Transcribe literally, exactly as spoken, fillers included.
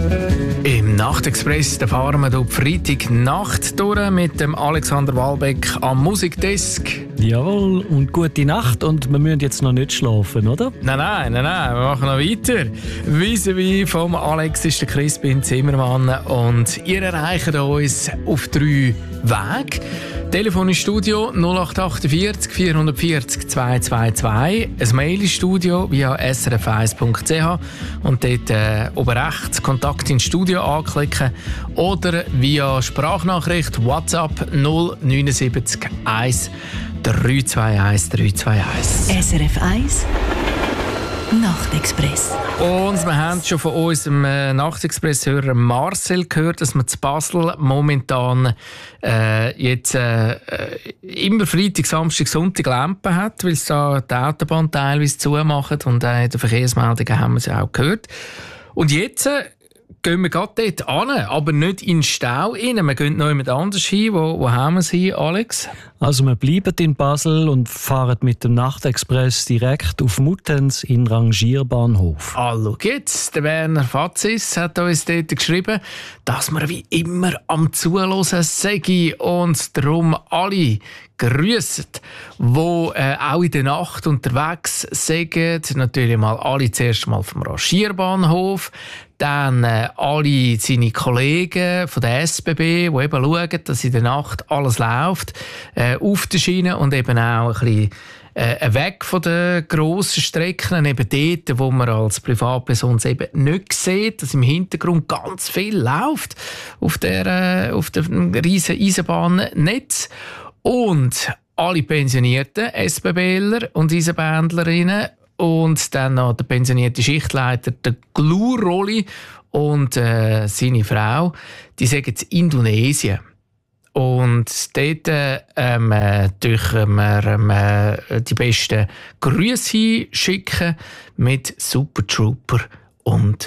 Im Nachtexpress da fahren wir durch die Freitagnacht durch mit dem Alexander Walbeck am Musikdesk. Jawohl, und gute Nacht. Und wir müssen jetzt noch nicht schlafen, oder? Nein, nein, nein, nein, wir machen noch weiter. Vis-à-vis vom Alex ist der Crispin Zimmermann und ihr erreicht uns auf drei Wege. Telefon ins Studio null acht achtundvierzig vierhundertvierzig zweihundertzweiundzwanzig, ein Mail ins Studio via s r f eins punkt c h und dort äh, oben rechts Kontakt ins Studio anklicken oder via Sprachnachricht WhatsApp null neun sieben eins drei zwei eins drei zwei eins. S R F eins Nachtexpress. Und wir haben schon von unserem äh, Nachtexpress-Hörer Marcel gehört, dass man zu Basel momentan äh, jetzt äh, immer Freitag, Samstag, Sonntag Lampen hat, weil es da die Autobahn teilweise zumachen und äh, in den Verkehrsmeldungen haben wir es auch gehört. Und jetzt äh, gehen wir gerade dort hin, aber nicht in den Stau rein. Wir gehen noch jemand anders hin. Wo, wo haben wir es hin, Alex? Also wir bleiben in Basel und fahren mit dem Nachtexpress direkt auf Muttenz in den Rangierbahnhof. Ah, schau jetzt, der Werner Fazis hat uns dort geschrieben, dass wir wie immer am Zuhören sind und darum alle grüssen, die äh, auch in der Nacht unterwegs sind. Natürlich mal alle zuerst mal vom Rangierbahnhof, dann äh, alle seine Kollegen von der S B B, die eben schauen, dass in der Nacht alles läuft, äh, auf der Schiene und eben auch ein bisschen äh, weg von den grossen Strecken, eben dort, wo man als Privatperson eben nicht sieht, dass im Hintergrund ganz viel läuft auf der, äh, auf dem riesen Eisenbahnnetz. Und alle pensionierten SBBler und Eisenbahndlerinnen und dann noch der pensionierte Schichtleiter, der Gluroli und äh, seine Frau, die sagen jetzt Indonesien. Und dort ähm, äh, dürfen wir ähm, äh, die besten Grüße schicken mit Super Trooper und